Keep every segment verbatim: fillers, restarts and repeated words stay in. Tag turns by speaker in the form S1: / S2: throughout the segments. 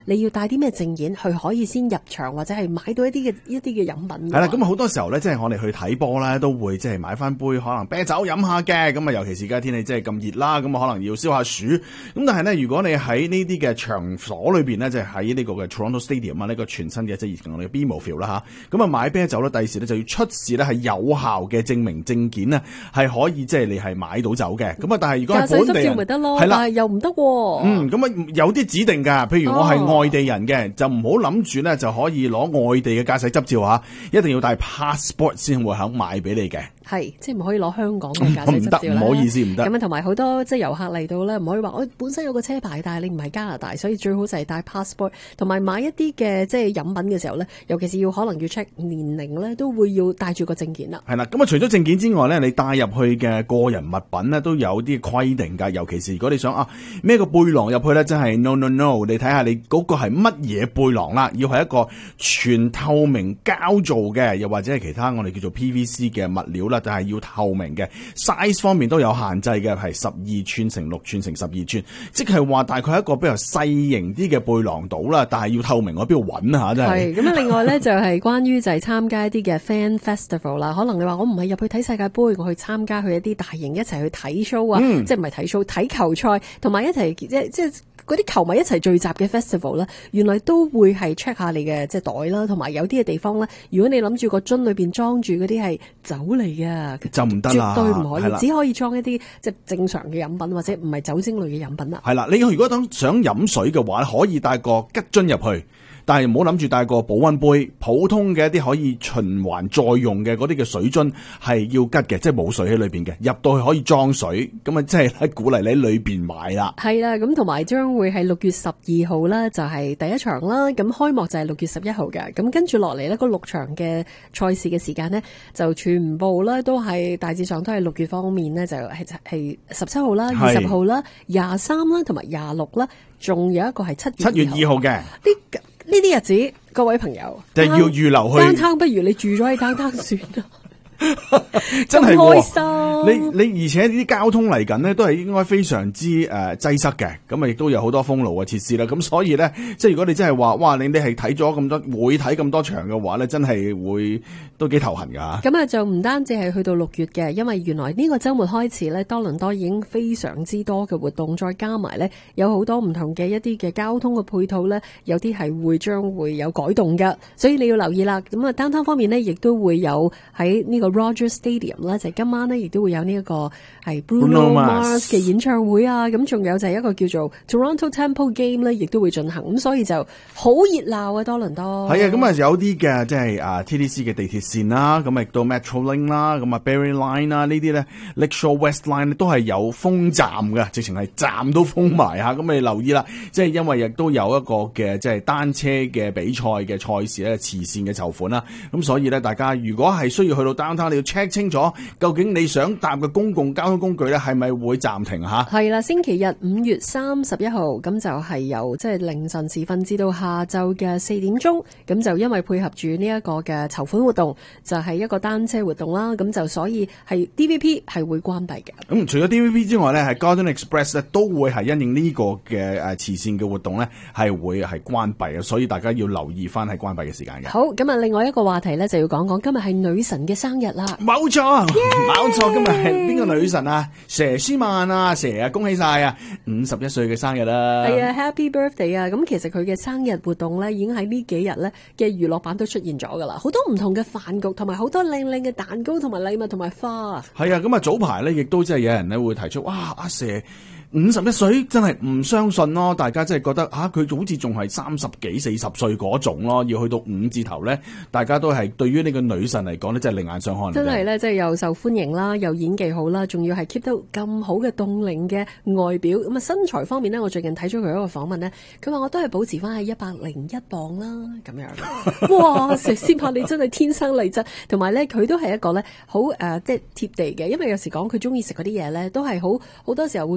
S1: 你要帶啲咩證件去可以先入場或者係買到一啲嘅一啲嘅飲品。
S2: 係啦，咁好多時候咧，即係我哋去睇波咧，都會即係買翻杯可能啤酒飲下嘅。咁啊，尤其是而家天氣即係咁熱啦，咁啊可能要消下暑。咁但係咧，如果你喺呢啲嘅場所裏邊咧，即係喺呢個嘅 Toronto Stadium 啊，呢個全新嘅即係我哋嘅 BMO Field 啦嚇。咁啊買啤酒咧，第時咧就要出示咧係有效嘅證明證件啊，係可以即係你係買到酒嘅。咁啊，但係如果係本地人
S1: 咪得咯，
S2: 係啦，
S1: 但係又唔得喎。
S2: 嗯，咁啊有啲指定㗎，譬如我係外地人嘅。哦，就唔好諗住咧就可以攞外地嘅駕駛執照嚇，一定要帶 passport 先會肯賣俾你嘅。
S1: 係，即係唔可以攞香港嘅駕駛執照啦。
S2: 唔好意思，唔得。
S1: 咁啊，同埋好多即係遊客嚟到咧，唔可以話我本身有個車牌，但係你唔係加拿大，所以最好就係帶 passport。同埋買一啲嘅即係飲品嘅時候咧，尤其是要可能要 check 年齡咧，都會要帶住個證件啦。
S2: 係啦，咁啊，除咗證件之外咧，你帶入去嘅個人物品咧都有啲規定㗎。尤其是如果你想啊孭個背囊入去咧，真係 no no no， 你睇下你嗰個係乜嘢背囊啦，要係一個全透明膠做嘅，又或者係其他我哋叫做 P V C 嘅物料啦，但係要透明嘅。size 方面都有限制嘅，係十二寸乘六寸乘十二寸，即係話大概一個比較細型啲嘅背囊到啦，但係要透明，我邊度揾啊？真係。係
S1: 咁啊！另外咧就係關於就係參加一啲嘅 fan festival 啦，可能你話我唔係入去睇世界盃，我去參加去一啲大型一齊去睇 show 啊，嗯、即係唔係睇 show 睇球賽，同埋一齊即係即係嗰啲球迷一齊聚集嘅 festival 咧，原來都會係 check 下你嘅即係袋啦，同埋有啲嘅地方咧，如果你諗住個樽裏邊裝住嗰啲係酒嚟嘅，
S2: 就唔得啦，
S1: 絕對唔可以，只可以裝一啲即係正常嘅飲品或者唔係酒精類嘅飲品啦。
S2: 係啦，你如果等想飲水嘅話，可以帶個吉樽入去。但係唔好諗住帶個保溫杯，普通嘅一啲可以循環再用嘅嗰啲嘅水樽係要吉嘅，即係冇水喺裏邊嘅，入到去可以裝水，咁啊即係鼓勵你喺裏邊買啦。
S1: 係啦，咁同埋將會係六月十二號啦，就係第一場啦，咁開幕就係六月十一號嘅，咁跟住落嚟呢，嗰六場嘅賽事嘅時間呢，就全部咧都係大致上都係六月方面呢，就係係十七號啦、二十號啦、廿三啦同埋廿六啦，仲有一個係七月
S2: 七月二號嘅。
S1: 呢呢啲日子，各位朋友，
S2: 就要預留去。
S1: 單攤不如你住咗喺單攤算啦。
S2: 真係
S1: 開心，
S2: 你你而且呢啲交通嚟緊呢，都係應該非常之誒擠塞嘅，咁啊亦都有好多封路嘅設施啦。咁所以咧，即係如果你真係話，哇，你你係睇咗咁多，會睇咁多場嘅話咧，真係會都幾頭痕噶。
S1: 咁啊，就唔單止係去到六月嘅，因為原來呢個週末開始咧，多倫多已經非常之多嘅活動，再加埋咧有好多唔同嘅一啲嘅交通嘅配套咧，有啲係會將會有改動嘅，所以你要留意啦。咁啊，downtown方面呢，亦都會有喺呢個 Rogers Stadium 啦，就係今晚呢，亦都會有呢一個係 Bruno Mars 嘅演唱會啊，咁仲有就係一個叫做 Toronto Temple Game 咧，亦都會進行，咁所以就好熱鬧啊，多倫多。
S2: 係啊，咁啊有啲嘅即係啊 T D C 嘅地鐵線啦，咁亦都 Metrolink 啦，咁啊 Berry Line 啦，呢啲咧 Lakeshore West Line 都係有封站嘅，直情係站都封埋吓，咁你留意啦，即係因為亦都有一個嘅即係單車嘅比賽嘅賽事咧，慈善嘅籌款啦，咁所以咧大家如果係需要去到 downtown，你要 check 清楚究竟你想搭嘅公共交通工具咧係咪會暫停吓？
S1: 係啦，星期日五月三十一號，咁就係由即係凌晨時分至到下晝嘅四點鐘，咁就因為配合住呢一個嘅籌款活動，就係、是、一個單車活動啦，咁就所以係 D V P 係會關閉嘅。咁、
S2: 嗯、除咗 D V P 之外咧，係 Garden Express 咧都會係因應呢個嘅誒慈善嘅活動咧係會係關閉嘅，所以大家要留意翻係關閉嘅時間嘅。
S1: 好，咁啊，另外一個話題咧就要講講今日係女神嘅生日啦。
S2: 冇錯，冇錯，今日係邊個女神啊？佘詩曼啊，佘啊，恭喜晒啊！五十一歲嘅生日啦！
S1: 係啊 ，Happy Birthday 啊！咁其實佢嘅生日活動咧，已經喺呢幾日咧嘅娛樂版都出現咗噶啦，好多唔同嘅飯局，同埋好多靚靚嘅蛋糕，同埋禮物，同埋花。係
S2: 啊，咁啊早排咧，亦都真係有人咧會提出，哇，阿佘五十一歲真係唔相信咯，大家真係覺得啊，佢好似仲係三十幾四十歲嗰種咯，要去到五字頭咧，大家都係對於呢個女神嚟講咧，真係另眼相看。
S1: 真係咧，即係又受歡迎啦，又演技好啦，仲要係 keep 到咁好嘅凍齡嘅外表。咁啊身材方面咧，我最近睇咗佢一個訪問咧，佢話我都係保持翻喺一百零一磅啦，咁樣。哇，佘詩曼你真係天生麗質，同埋咧佢都係一個咧好誒，即係貼地嘅，因為有時講佢中意食嗰啲嘢咧，都係好好多時候會覺得都係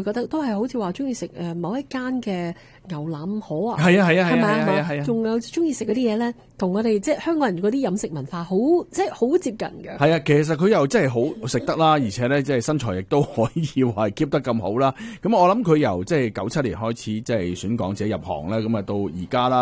S1: 係好似話中意食誒某一間嘅牛腩河啊，
S2: 係啊係啊係
S1: 係咪
S2: 啊係啊係啊，
S1: 仲有中意食嗰啲嘢咧，同我哋即係香港人嗰啲飲食文化好即係好接近嘅。
S2: 係啊，其實佢又真係好食得啦，而且咧即係身材亦都可以話 keep 得咁好啦。咁我諗佢由即係九七年開始即係選港姐入行咧，咁啊到而家啦。